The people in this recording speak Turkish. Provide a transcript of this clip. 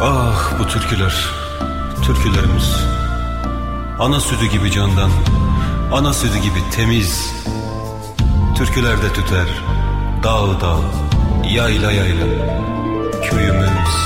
Ah bu türküler, türkülerimiz. Ana sütü gibi candan, ana sütü gibi temiz. Türkülerde tüter, dağ dağ, yayla yayla. Köyümüz,